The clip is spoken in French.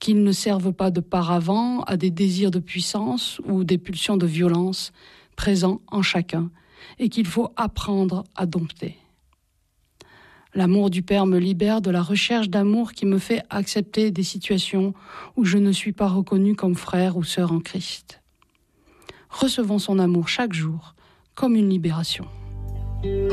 qu'ils ne servent pas de paravent à des désirs de puissance ou des pulsions de violence présents en chacun et qu'il faut apprendre à dompter. L'amour du Père me libère de la recherche d'amour qui me fait accepter des situations où je ne suis pas reconnu comme frère ou sœur en Christ. Recevons son amour chaque jour comme une libération.